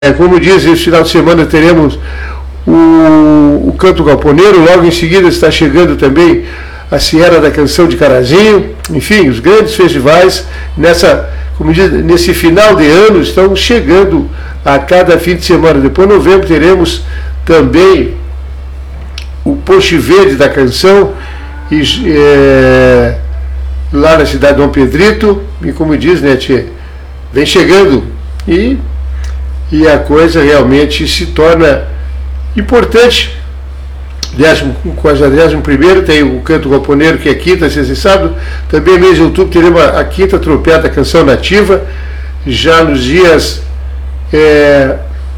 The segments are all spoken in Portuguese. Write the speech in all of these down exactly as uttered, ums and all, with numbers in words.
É, como diz, esse final de semana teremos o, o Canto Galponeiro, logo em seguida está chegando também a Sierra da Canção de Carazinho, enfim, os grandes festivais nessa, como diz, nesse final de ano estão chegando a cada fim de semana. Depois, em novembro, teremos também o Ponche Verde da Canção, e, é, lá na cidade de Dom Pedrito, e como diz, né, tchê, vem chegando e, e a coisa realmente se torna importante. quinquagésimo primeiro tem o Canto Galponeiro, que é quinta, sexta e sábado. Também mês de outubro teremos a quinta tropeada Canção Nativa. Já nos dias é,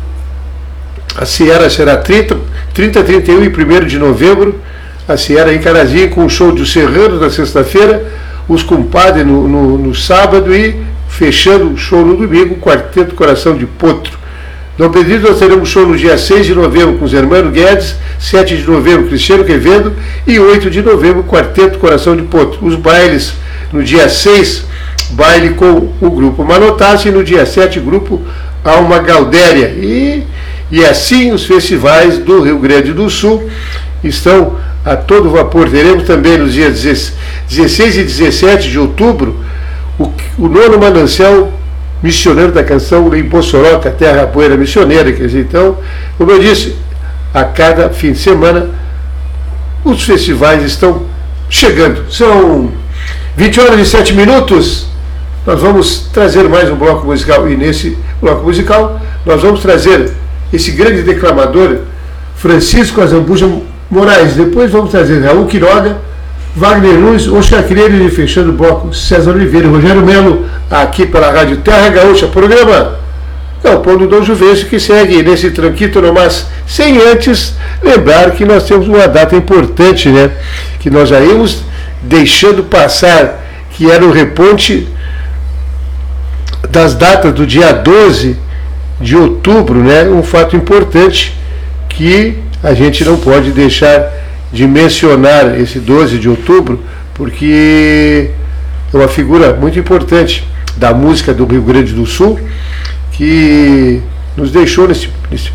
a Sierra será trinta, trinta, trinta e um e primeiro de novembro, a Sierra em Carazinho, com o show do Serrano na sexta-feira, os Compadres no, no, no sábado e fechando o show no domingo, o Quarteto Coração de Potro. Dom Pedrito, nós teremos show no dia seis de novembro com os Hermano Guedes, sete de novembro Cristiano Quevedo e oito de novembro Quarteto Coração de Potro. Os bailes no dia seis, baile com o grupo Manotassi, e no dia sete, grupo Alma Galdéria. E, e assim os festivais do Rio Grande do Sul estão a todo vapor. Teremos também nos dias dezesseis e dezessete de outubro o, o nono Manancial Missioneiro da Canção em Bossoroca, terra poeira missioneira. Quer dizer, então, como eu disse, a cada fim de semana os festivais estão chegando. São vinte horas e sete minutos. Nós vamos trazer mais um bloco musical, e nesse bloco musical nós vamos trazer esse grande declamador Francisco Azambuja Moraes. Depois vamos trazer Raul Quiroga, Wagner Nunes, o Chacreiro, e fechando o bloco César Oliveira e Rogério Melo, aqui pela Rádio Terra Gaúcha, programa Galpão do Dom Juvencio, que segue nesse tranquito, mas sem antes lembrar que nós temos uma data importante, né, que nós já íamos deixando passar, que era o reponte das datas do dia doze de outubro, né, um fato importante que a gente não pode deixar de mencionar, esse doze de outubro, porque é uma figura muito importante da música do Rio Grande do Sul, que nos deixou nesse, nesse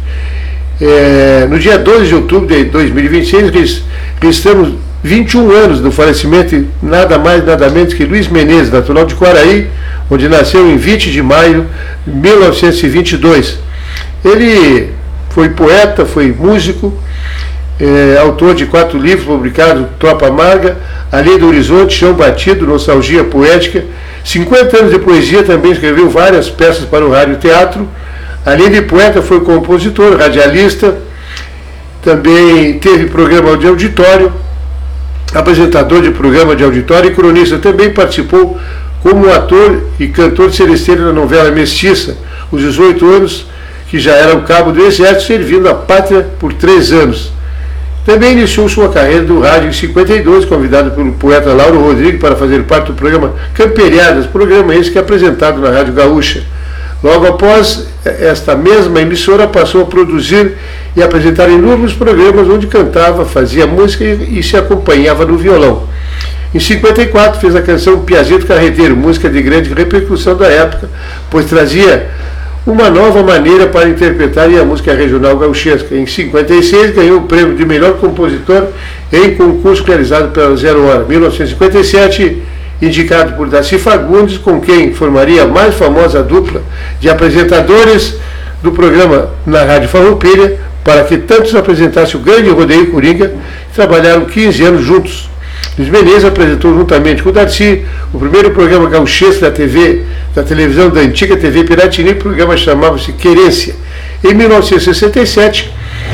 é, no dia doze de outubro de dois mil e vinte e seis, estamos vinte e um anos do falecimento, nada mais nada menos que Luiz Menezes, natural de Quaraí, onde nasceu em vinte de maio de mil novecentos e vinte e dois. Ele foi poeta, foi músico, É, autor de quatro livros publicados, Tropa Amarga, Além do Horizonte, Chão Batido, Nostalgia Poética. cinquenta anos de poesia, também escreveu várias peças para o rádio e teatro. Além de poeta, foi compositor, radialista, também teve programa de auditório, apresentador de programa de auditório e cronista. Também participou como ator e cantor celesteiro na novela Mestiça, os dezoito anos, que já era o cabo do Exército, servindo a pátria por três anos. Também iniciou sua carreira do rádio em cinquenta e dois, convidado pelo poeta Lauro Rodrigues para fazer parte do programa Camperiadas, programa esse que é apresentado na Rádio Gaúcha. Logo após, esta mesma emissora passou a produzir e apresentar inúmeros programas onde cantava, fazia música e, e se acompanhava no violão. Em cinquenta e quatro fez a canção Piazeto Carreteiro, música de grande repercussão da época, pois trazia uma nova maneira para interpretar a música regional gauchesca. Em cinquenta e seis ganhou o prêmio de melhor compositor em concurso realizado pela Zero Hora. Em mil novecentos e cinquenta e sete, indicado por Darcy Fagundes, com quem formaria a mais famosa dupla de apresentadores do programa na Rádio Farroupilha, para que tantos apresentassem o grande rodeio Coringa, trabalharam quinze anos juntos. Luiz Menezes apresentou juntamente com o Darcy o primeiro programa gauchesco da T V, da televisão da antiga T V Piratini. O programa chamava-se Querência. Em mil novecentos e sessenta e sete,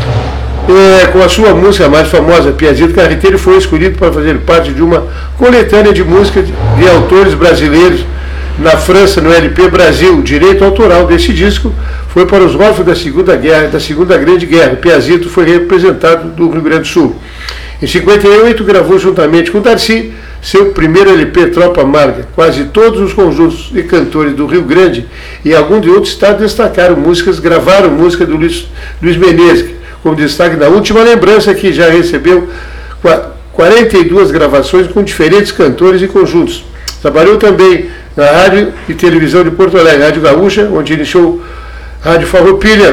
é, com a sua música mais famosa, Piazeto Carreteiro, foi escolhido para fazer parte de uma coletânea de música de, de autores brasileiros na França, no L P Brasil. O direito autoral desse disco foi para os órfãos da Segunda Guerra, da Segunda Grande Guerra. Piazeto foi representado do Rio Grande do Sul. Em cinquenta e oito, gravou juntamente com Darcy seu primeiro L P Tropa Amarga. Quase todos os conjuntos e cantores do Rio Grande e alguns de outros estados destacaram músicas, gravaram música do Luiz, Luiz Menezes, como destaque na Última Lembrança, que já recebeu quarenta e duas gravações com diferentes cantores e conjuntos. Trabalhou também na Rádio e Televisão de Porto Alegre, Rádio Gaúcha, onde iniciou Rádio Farroupilha.